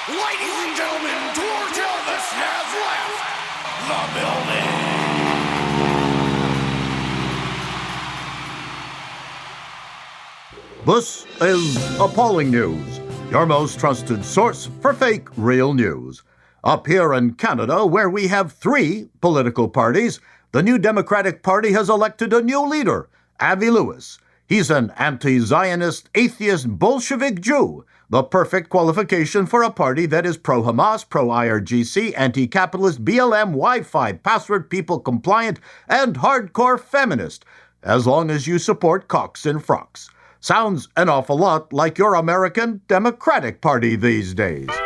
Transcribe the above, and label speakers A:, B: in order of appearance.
A: Ladies and gentlemen, George Elvis has left the building.
B: This is Appalling News, your most trusted source for fake real news. Up here in Canada, where we have 3 political parties, the New Democratic Party has elected a new leader, Avi Lewis. He's an anti-Zionist, atheist, Bolshevik Jew, the perfect qualification for a party that is pro-Hamas, pro-IRGC, anti-capitalist, BLM, Wi-Fi, password people compliant, and hardcore feminist, as long as you support cocks and frocks. Sounds an awful lot like your American Democratic Party these days.